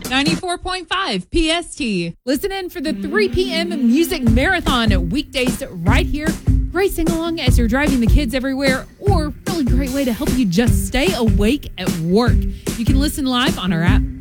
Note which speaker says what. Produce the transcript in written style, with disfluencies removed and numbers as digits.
Speaker 1: 94.5 PST. Listen in for the 3 p.m. music marathon weekdays right here. Great sing along as you're driving the kids everywhere, or really great way to help you just stay awake at work. You can listen live on our app.